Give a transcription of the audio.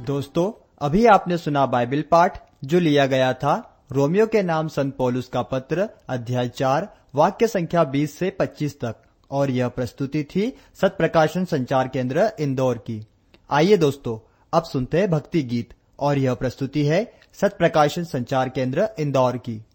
दोस्तों, अभी आपने सुना बाइबल पाठ जो लिया गया था रोमियो के नाम संत पौलुस का पत्र अध्याय 4 वाक्य संख्या 20 से 25 तक, और यह प्रस्तुति थी सत प्रकाशन संचार केंद्र इंदौर की। आइए दोस्तों, अब सुनते हैं भक्ति गीत, और यह प्रस्तुति है सत प्रकाशन संचार केंद्र इंदौर की।